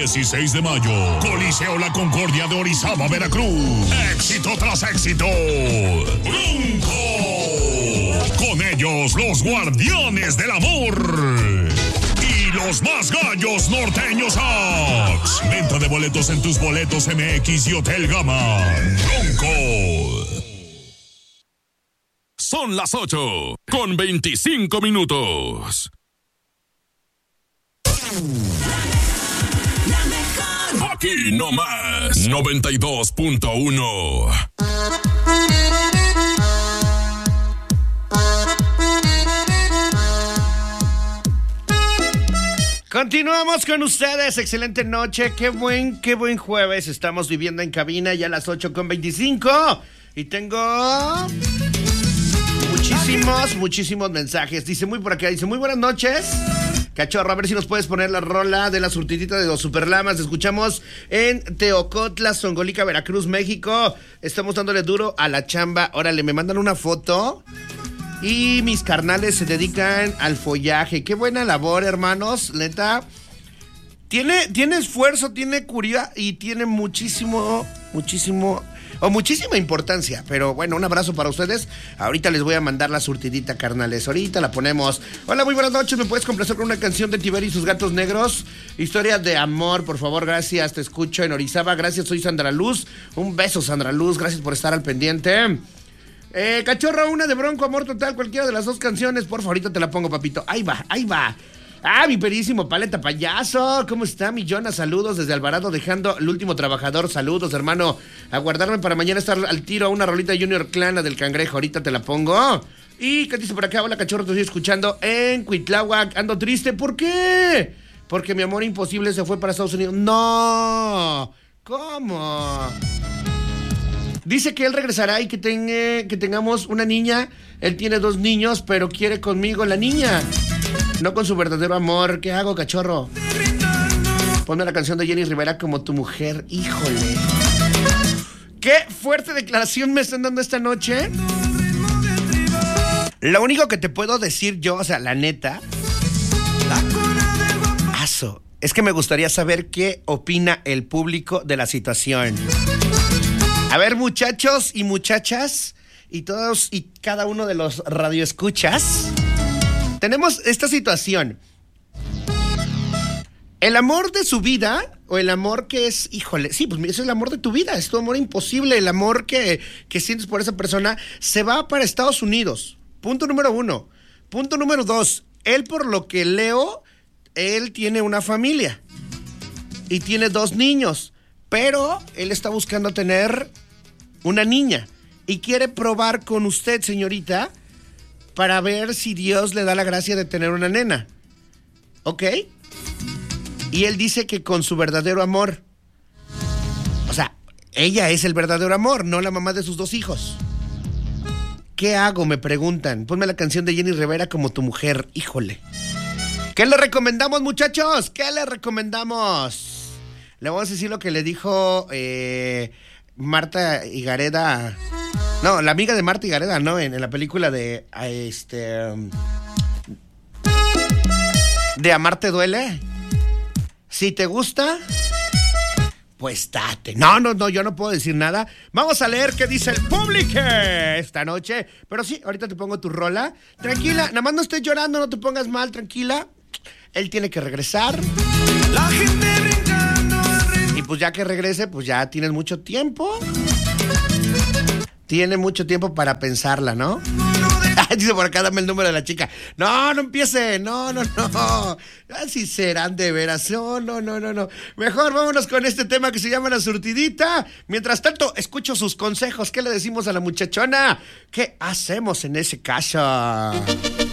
16 de mayo, Coliseo La Concordia de Orizaba, Veracruz. Éxito tras éxito. ¡Bronco! Con ellos, los Guardianes del Amor. Y los más gallos norteños Ax. Venta de boletos en Tus Boletos MX y Hotel Gama. Bronco. Son las 8:25. Aquí no más. 92.1. Continuamos con ustedes, excelente noche, qué buen jueves estamos viviendo en cabina, ya a las 8:25 y tengo muchísimos mensajes. Dice muy buenas noches, Cachorro, a ver si nos puedes poner la rola de la surtidita de los Superlamas. Escuchamos en Teocotla, Zongolica, Veracruz, México. Estamos dándole duro a la chamba. Órale, me mandan una foto. Y mis carnales se dedican al follaje. Qué buena labor, hermanos. Neta. Tiene esfuerzo, tiene curiosidad y tiene muchísima importancia. Pero bueno, un abrazo para ustedes. Ahorita les voy a mandar la surtidita, carnales. Ahorita la ponemos. Hola, muy buenas noches. ¿Me puedes complacer con una canción de Tiberio y sus gatos negros? Historia de amor, por favor, gracias. Te escucho en Orizaba. Gracias, soy Sandra Luz. Un beso, Sandra Luz. Gracias por estar al pendiente. Cachorro, una de Bronco, Amor Total, cualquiera de las dos canciones, por favor, ahorita te la pongo, papito. Ahí va. Ah, mi perísimo Paleta Payaso, ¿cómo está, mi Jonas? Saludos desde Alvarado, dejando el último trabajador. Saludos, hermano. A guardarme para mañana estar al tiro a una rolita Junior Clana del Cangrejo. Ahorita te la pongo. ¿Y qué dice por acá? Hola, Cachorro, te estoy escuchando en Cuitláhuac. Ando triste, ¿por qué? Porque mi amor imposible se fue para Estados Unidos. No, ¿cómo? Dice que él regresará y que tengamos una niña. Él tiene 2 niños, pero quiere conmigo la niña, no con su verdadero amor. ¿Qué hago, Cachorro? Ponme la canción de Jenny Rivera, Como tu mujer. Híjole. Qué fuerte declaración me están dando esta noche. Lo único que te puedo decir yo, o sea, la neta, es que me gustaría saber qué opina el público de la situación. A ver, muchachos y muchachas, y todos y cada uno de los radioescuchas, tenemos esta situación. El amor de su vida, o el amor que es, híjole, sí, pues es el amor de tu vida, es tu amor imposible, el amor que sientes por esa persona, se va para Estados Unidos. Punto número 1. Punto número 2, él, por lo que leo, él tiene una familia y tiene 2 niños. Pero él está buscando tener una niña y quiere probar con usted, señorita, para ver si Dios le da la gracia de tener una nena. ¿Ok? Y él dice que con su verdadero amor. O sea, ella es el verdadero amor, no la mamá de sus 2 hijos. ¿Qué hago? Me preguntan. Ponme la canción de Jenny Rivera, Como tu mujer. Híjole. ¿Qué le recomendamos, muchachos? ¿Qué le recomendamos? Le vamos a decir lo que le dijo Marta Higareda. No, la amiga de Marta Higareda, ¿no? En la película de Amarte Duele. Si te gusta, pues date. No, yo no puedo decir nada. Vamos a leer qué dice el público esta noche. Pero sí, ahorita te pongo tu rola. Tranquila, nada más no estés llorando, no te pongas mal, tranquila. Él tiene que regresar. La gente y pues ya que regrese, pues ya tienes mucho tiempo. Tiene mucho tiempo para pensarla, ¿no? Dice por acá, dame el número de la chica. No empiece, no. Así serán de veras. No. Mejor vámonos con este tema que se llama La Surtidita. Mientras tanto, escucho sus consejos. ¿Qué le decimos a la muchachona? ¿Qué hacemos en ese caso?